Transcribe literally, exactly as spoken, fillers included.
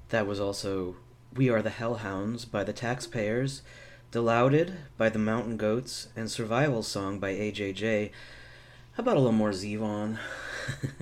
That was also We Are the Hellhounds by the Taxpayers, Delouded by the Mountain Goats, and Survival Song by A J J. How about a little more Zevon?